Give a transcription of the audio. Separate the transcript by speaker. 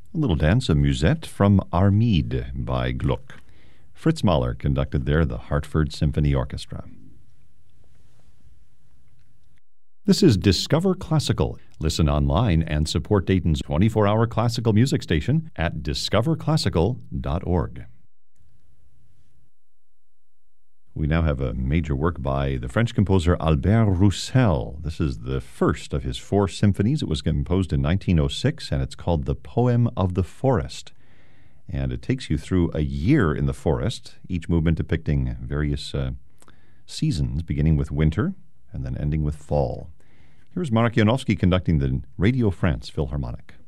Speaker 1: A little dance, a musette from Armide by Gluck. Fritz Mahler conducted there the Hartford Symphony Orchestra. This is Discover Classical. Listen online and support Dayton's 24-hour classical music station at discoverclassical.org. We now have a major work by the French composer Albert Roussel. This is the first of his 4 symphonies. It was composed in 1906, and it's called The Poem of the Forest. And it takes you through a year in the forest, each movement depicting various seasons, beginning with winter and then ending with fall. Here's Marek Janowski conducting the Radio France Philharmonic.